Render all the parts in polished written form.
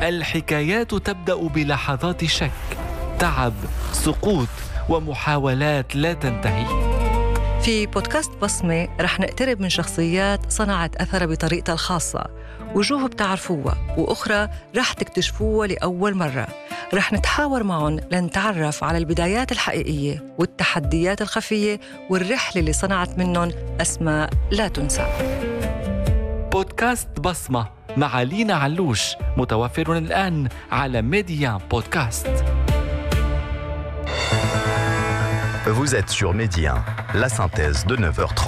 الحكايات تبدأ بلحظات شك، تعب، سقوط ومحاولات لا تنتهي. في بودكاست بصمة رح نقترب من شخصيات صنعت أثر بطريقتها الخاصة، وجوه بتعرفوها وأخرى رح تكتشفوها لأول مرة. رح نتحاور معهم لنتعرف على البدايات الحقيقية والتحديات الخفية والرحلة اللي صنعت منهم أسماء لا تنسى. بودكاست بصمة مع لينا علوش متوفر الآن على ميديان بودكاست. Vous êtes sur Médien, la synthèse de 9h30.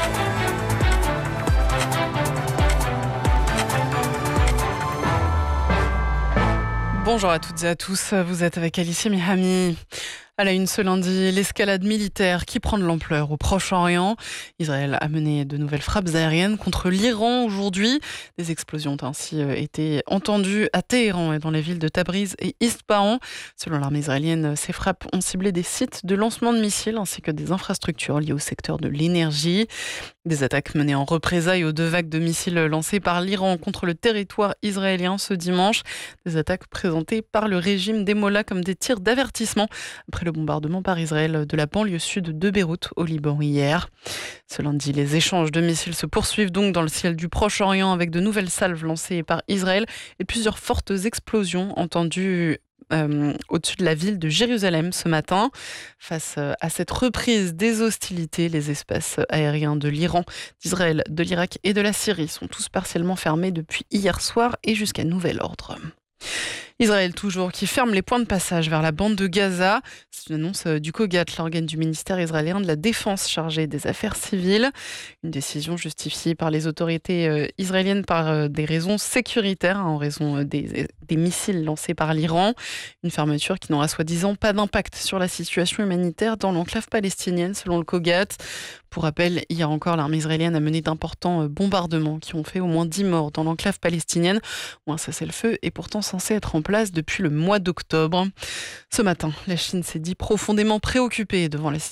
Bonjour à toutes et à tous, vous êtes avec Alicia Mihami. À la une ce lundi, l'escalade militaire qui prend de l'ampleur au Proche-Orient. Israël a mené de nouvelles frappes aériennes contre l'Iran aujourd'hui. Des explosions ont ainsi été entendues à Téhéran et dans les villes de Tabriz et Ispahan. Selon l'armée israélienne, ces frappes ont ciblé des sites de lancement de missiles ainsi que des infrastructures liées au secteur de l'énergie. Des attaques menées en représailles aux 2 vagues de missiles lancées par l'Iran contre le territoire israélien ce dimanche. Des attaques présentées par le régime des Mollahs comme des tirs d'avertissement après le bombardement par Israël de la banlieue sud de Beyrouth au Liban hier. Ce lundi, les échanges de missiles se poursuivent donc dans le ciel du Proche-Orient avec de nouvelles salves lancées par Israël et plusieurs fortes explosions entendues au-dessus de la ville de Jérusalem ce matin. Face à cette reprise des hostilités, les espaces aériens de l'Iran, d'Israël, de l'Irak et de la Syrie sont tous partiellement fermés depuis hier soir et jusqu'à nouvel ordre. Israël toujours, qui ferme les points de passage vers la bande de Gaza. C'est une annonce du COGAT, l'organe du ministère israélien de la Défense chargé des affaires civiles. Une décision justifiée par les autorités israéliennes par des raisons sécuritaires, en raison des missiles lancés par l'Iran. Une fermeture qui n'aura soi-disant pas d'impact sur la situation humanitaire dans l'enclave palestinienne, selon le COGAT. Pour rappel, hier encore, l'armée israélienne a mené d'importants bombardements qui ont fait au moins 10 morts dans l'enclave palestinienne, où un cessez-le-feu est pourtant censé être en place depuis le mois d'octobre. Ce matin, la Chine s'est dit profondément préoccupée devant la situation